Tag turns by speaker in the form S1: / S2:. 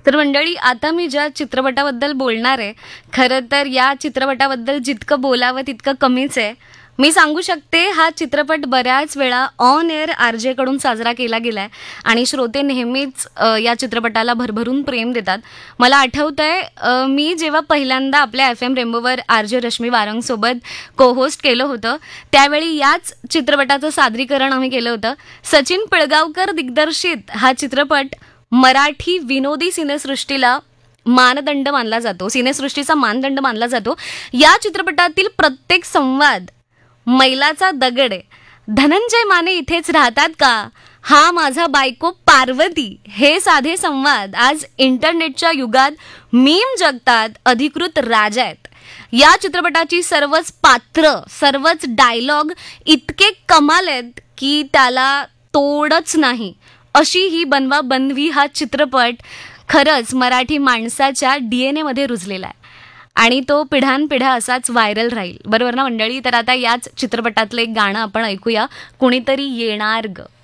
S1: तर मंडळी, आता मी ज्या चित्रपटाबद्दल बोलणार आहे, खरं तर या चित्रपटाबद्दल जितकं बोलावं तितकं कमीच आहे. मी सांगू शकते, हा चित्रपट बऱ्याच वेळा ऑन एअर आरजे कडून साजरा केला गेलाय आणि श्रोते नेहमीच या चित्रपटाला भरभरून प्रेम देतात. मला आठवतंय, मी जेव्हा पहिल्यांदा आपल्या FM रेम्बोवर आरजे रश्मी वारंगसोबत को होस्ट केलं होतं, त्यावेळी याच चित्रपटाचं सादरीकरण आम्ही केलं होतं. सचिन पिळगावकर दिग्दर्शित हा चित्रपट मराठी विनोदी सिनेसृष्टीला मानदंड मानला जातो, सिनेसृष्टीचा मानदंड मानला जातो. या चित्रपटातील प्रत्येक संवाद मैलाचा दगड आहे. धनंजय माने इथेच राहतात का, हा माझा बायको पार्वती, हे साधे संवाद आज इंटरनेटच्या युगात मीम जगतात अधिकृत राजा आहेत. या चित्रपटाची सर्वच पात्र, सर्वच डायलॉग इतके कमाल आहेत की त्याला तोडच नाही. अशी ही बनवा बनवी हा चित्रपट खरंच मराठी माणसाच्या DNA मध्ये रुजलेला आहे आणि तो पिढ्यानपिढ्या असाच व्हायरल राहील. बरोबर ना मंडळी? तर आता याच चित्रपटातलं एक गाणं आपण ऐकूया, कुणीतरी येणार ग.